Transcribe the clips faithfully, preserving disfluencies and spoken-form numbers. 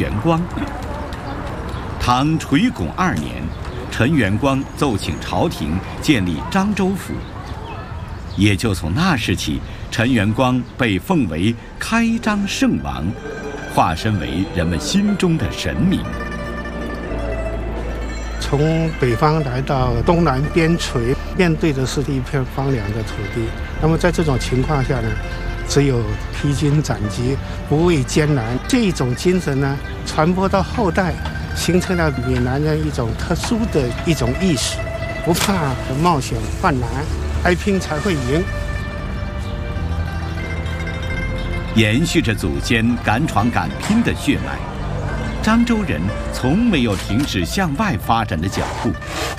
元光。唐垂拱二年，陈元光奏请朝廷建立漳州府。也就从那时起，陈元光被奉为开漳圣王，化身为人们心中的神明。 从北方来到东南边陲，面对的是一片荒凉的土地。那么在这种情况下呢，只有披荆斩棘，不畏艰难，这一种精神呢，传播到后代，形成了闽南人一种特殊的一种意识，不怕冒险犯难，挨拼才会赢。 延续着祖先敢闯敢拼的血脉，漳州人从没有停止向外发展的脚步。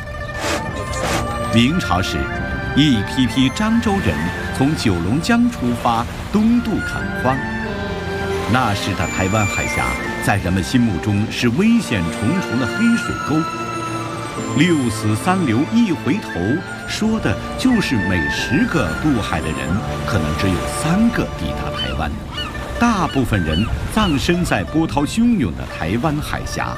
明朝时，一批批漳州人从九龙江出发，东渡垦荒。那时的台湾海峡，在人们心目中是危险重重的黑水沟。六死三流一回头，说的就是每十个渡海的人，可能只有三个抵达台湾。大部分人葬身在波涛汹涌的台湾海峡。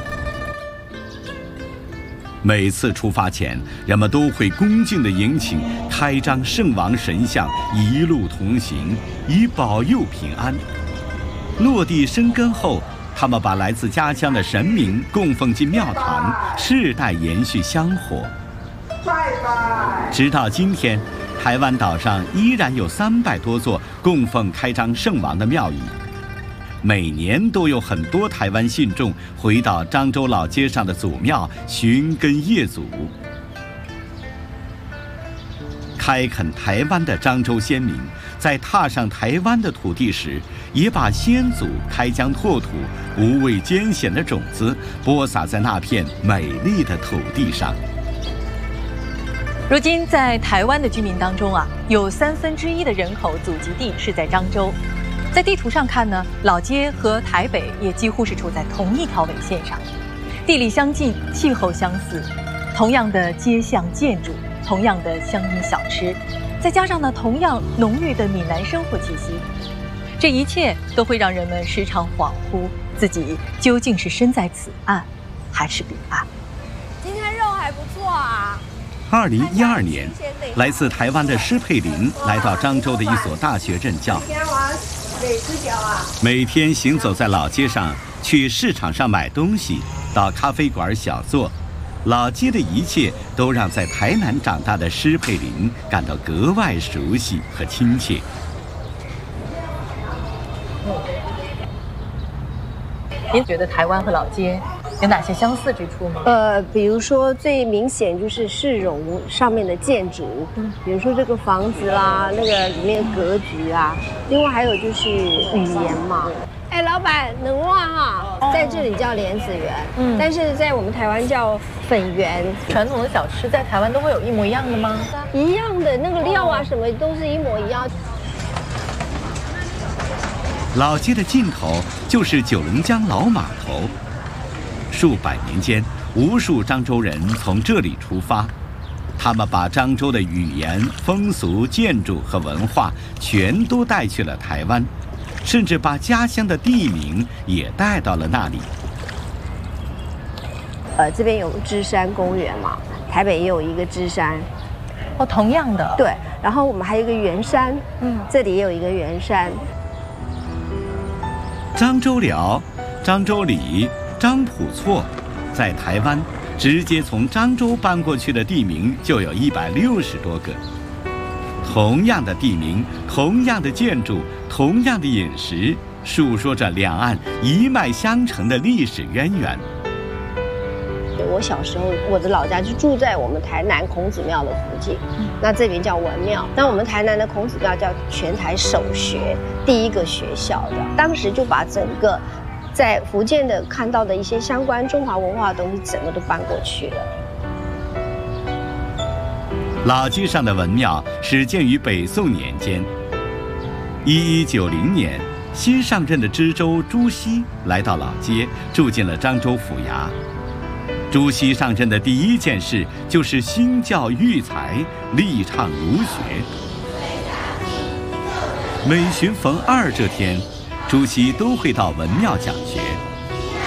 每次出发前，人们都会恭敬地迎请开漳圣王神像一路同行，以保佑平安。落地生根后，他们把来自家乡的神明供奉进庙堂，世代延续香火。直到今天，台湾岛上依然有三百多座供奉开漳圣王的庙宇。每年都有很多台湾信众回到漳州老街上的祖庙寻根谒祖。开垦台湾的漳州先民，在踏上台湾的土地时，也把先祖开疆拓土、不畏艰险的种子播撒在那片美丽的土地上。 如今，在台湾的居民当中啊，有三分之一的人口祖籍地是在漳州。在地图上看呢，老街和台北也几乎是处在同一条纬线上，地理相近，气候相似，同样的街巷建筑，同样的乡音小吃，再加上呢同样浓郁的闽南生活气息，这一切都会让人们时常恍惚，自己究竟是身在此岸，还是彼岸。 今天肉还不错啊。 二零一二年，来自台湾的施佩玲来到漳州的一所大学任教。每天行走在老街上，去市场上买东西，到咖啡馆小坐，老街的一切都让在台南长大的施佩玲感到格外熟悉和亲切。 您觉得台湾和老街有哪些相似之处吗？ 呃，比如说最明显就是市容上面的建筑，嗯，比如说这个房子啦，那个里面格局啊，另外还有就是语言嘛。哎，老板，能忘哈，在这里叫莲子园，嗯，但是在我们台湾叫粉圆。 传统的小吃在台湾都会有一模一样的吗？ 一样的，那个料啊什么都是一模一样。 老街的尽头就是九龙江老码头。数百年间，无数漳州人从这里出发，他们把漳州的语言、风俗、建筑和文化全都带去了台湾，甚至把家乡的地名也带到了那里。 呃，这边有芝山公园嘛，台北也有一个芝山。 哦，同样的。 对，然后我们还有一个圆山，嗯，这里也有一个圆山。 漳州寮、漳州里、漳浦错，在台湾直接从漳州搬过去的地名就有一百六十多个。同样的地名，同样的建筑，同样的饮食，述说着两岸一脉相承的历史渊源。 我小时候，我的老家就住在我们台南孔子庙的附近，那这边叫文庙。那我们台南的孔子庙叫全台首学，第一个学校的。当时就把整个在福建的看到的一些相关中华文化的东西，整个都搬过去了。 老街上的文庙始建于北宋年间。一一九零年，新上任的知州朱熹来到老街，住进了漳州府衙。朱熹上任的第一件事就是兴教育才，力倡儒学。每旬逢二这天，朱熹都会到文庙讲学。